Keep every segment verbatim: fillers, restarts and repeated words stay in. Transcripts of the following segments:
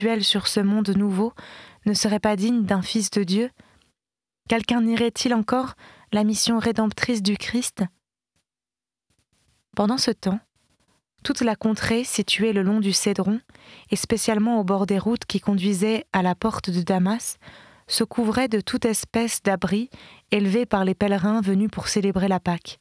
sur ce monde nouveau ne serait pas digne d'un fils de Dieu? Quelqu'un nierait-il encore la mission rédemptrice du Christ? Pendant ce temps, toute la contrée située le long du Cédron, et spécialement au bord des routes qui conduisaient à la porte de Damas, se couvrait de toute espèce d'abris élevés par les pèlerins venus pour célébrer la Pâque.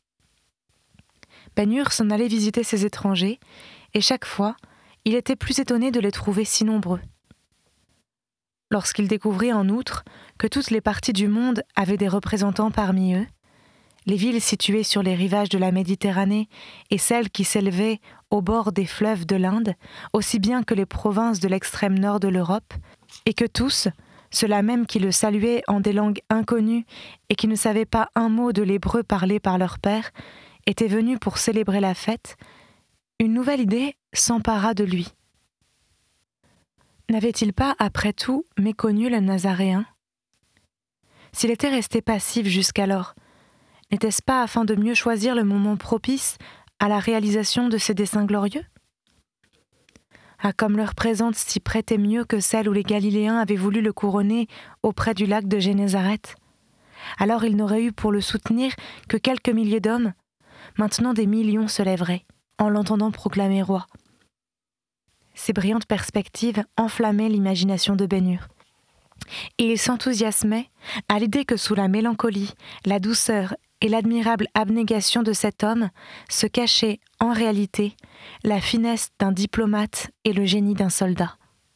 Ben-Hur s'en allait visiter ces étrangers, et chaque fois, il était plus étonné de les trouver si nombreux. Lorsqu'il découvrit en outre que toutes les parties du monde avaient des représentants parmi eux, les villes situées sur les rivages de la Méditerranée et celles qui s'élevaient au bord des fleuves de l'Inde, aussi bien que les provinces de l'extrême nord de l'Europe, et que tous, ceux-là même qui le saluaient en des langues inconnues et qui ne savaient pas un mot de l'hébreu parlé par leur père, étaient venus pour célébrer la fête, une nouvelle idée s'empara de lui. N'avait-il pas, après tout, méconnu le Nazaréen? S'il était resté passif jusqu'alors, n'était-ce pas afin de mieux choisir le moment propice à la réalisation de ses desseins glorieux? Ah, comme leur présence s'y prêtait mieux que celle où les Galiléens avaient voulu le couronner auprès du lac de Génézareth. Alors il n'aurait eu pour le soutenir que quelques milliers d'hommes. Maintenant des millions se lèveraient, en l'entendant proclamer roi. Ces brillantes perspectives enflammaient l'imagination de Ben-Hur. Et il s'enthousiasmait à l'idée que sous la mélancolie, la douceur et l'admirable abnégation de cet homme se cachait, en réalité, la finesse d'un diplomate et le génie d'un soldat.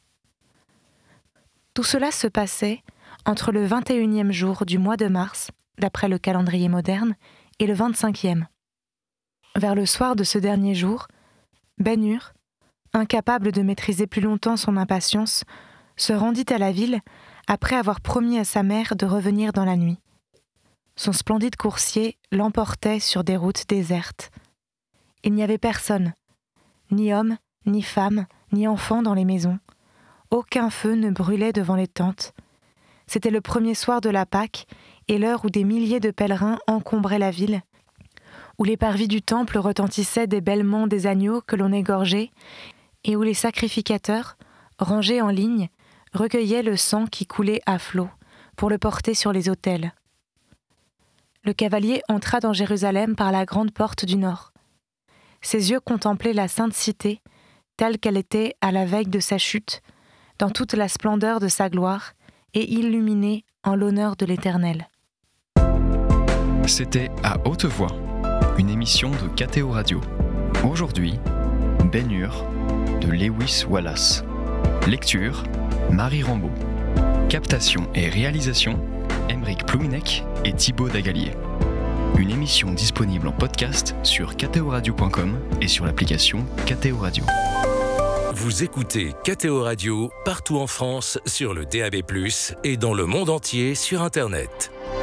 Tout cela se passait entre le vingt et unième jour du mois de mars, d'après le calendrier moderne, et le vingt-cinquième. Vers le soir de ce dernier jour, Ben-Hur, incapable de maîtriser plus longtemps son impatience, se rendit à la ville après avoir promis à sa mère de revenir dans la nuit. Son splendide coursier l'emportait sur des routes désertes. Il n'y avait personne, ni homme, ni femme, ni enfant dans les maisons. Aucun feu ne brûlait devant les tentes. C'était le premier soir de la Pâque et l'heure où des milliers de pèlerins encombraient la ville, où les parvis du temple retentissaient des bêlements des agneaux que l'on égorgeait et où les sacrificateurs, rangés en ligne, recueillaient le sang qui coulait à flots pour le porter sur les autels. Le cavalier entra dans Jérusalem par la grande porte du nord. Ses yeux contemplaient la sainte cité, telle qu'elle était à la veille de sa chute, dans toute la splendeur de sa gloire, et illuminée en l'honneur de l'Éternel. C'était À Haute Voix, une émission de K T O Radio. Aujourd'hui, Ben-Hur de Lewis Wallace. Lecture, Marie Rambaud. Captation et réalisation, Aymeric Plouinec et Thibaut Dagalier. Une émission disponible en podcast sur k t o radio point com et sur l'application K T O Radio. Vous écoutez K T O Radio partout en France sur le D A B plus, et dans le monde entier sur Internet.